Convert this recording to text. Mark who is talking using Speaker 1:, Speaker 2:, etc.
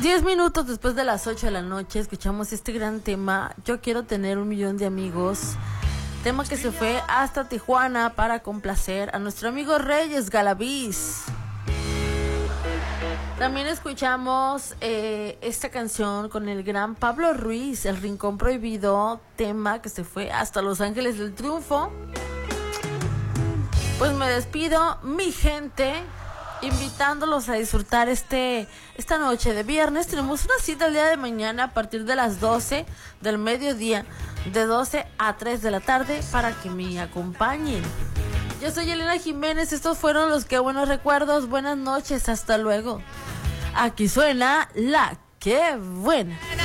Speaker 1: 10 minutos después de las 8 de la noche escuchamos este gran tema, Yo quiero tener 1,000,000 de amigos. Tema que se fue hasta Tijuana para complacer a nuestro amigo Reyes Galaviz. También escuchamos esta canción con el gran Pablo Ruiz, El Rincón Prohibido, tema que se fue hasta Los Ángeles del Triunfo. Pues me despido, mi gente, invitándolos a disfrutar esta noche de viernes. Tenemos una cita el día de mañana a partir de las 12 del mediodía, de 12 a 3 de la tarde, para que me acompañen. Yo soy Elena Jiménez, estos fueron los Qué Buenos Recuerdos. Buenas noches, hasta luego. Aquí suena la Qué Buena.